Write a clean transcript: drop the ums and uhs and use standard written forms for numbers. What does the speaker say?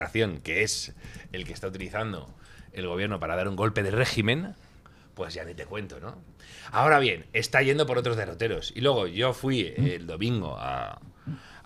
que es el que está utilizando el gobierno para dar un golpe de régimen, pues ya ni te cuento, ¿no? Ahora bien, está yendo por otros derroteros. Y luego yo fui el domingo